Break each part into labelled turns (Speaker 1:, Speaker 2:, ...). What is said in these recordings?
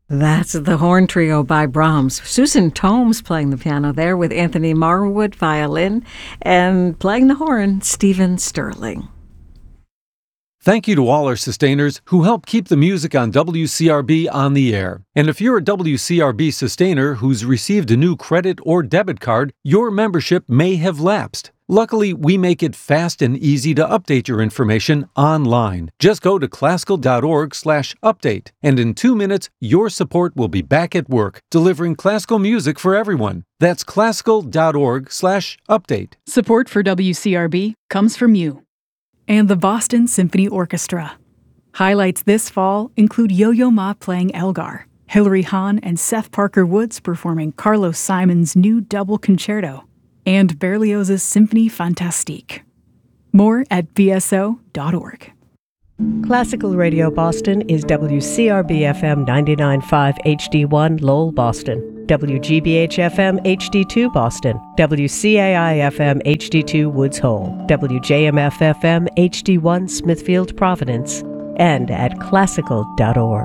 Speaker 1: That's the Horn Trio by Brahms. Susan Tomes playing the piano there with Anthony Marwood, violin, and playing the horn, Stephen Sterling.
Speaker 2: Thank you to all our sustainers who help keep the music on WCRB on the air. And if you're a WCRB sustainer who's received a new credit or debit card, your membership may have lapsed. Luckily, we make it fast and easy to update your information online. Just go to classical.org/update, and in 2 minutes, your support will be back at work, delivering classical music for everyone. That's classical.org/update.
Speaker 3: Support for WCRB comes from you and the Boston Symphony Orchestra. Highlights this fall include Yo-Yo Ma playing Elgar, Hilary Hahn and Seth Parker Woods performing Carlos Simon's new double concerto, and Berlioz's Symphonie Fantastique. More at bso.org.
Speaker 4: Classical Radio Boston is WCRB-FM 99.5 HD1 Lowell, Boston, WGBH-FM HD2 Boston, WCAI-FM HD2 Woods Hole, WJMF-FM HD1 Smithfield, Providence, and at classical.org.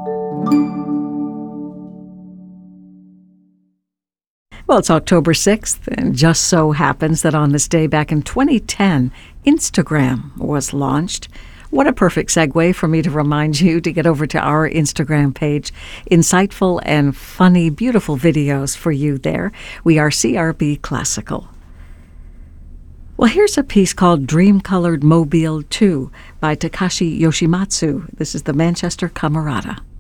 Speaker 1: Well, it's October 6th, and just so happens that on this day back in 2010, Instagram was launched. What a perfect segue for me to remind you to get over to our Instagram page. Insightful and funny, beautiful videos for you there. We are CRB Classical. Well, here's a piece called Dream-Colored Mobile 2 by Takashi Yoshimatsu. This is the Manchester Camerata.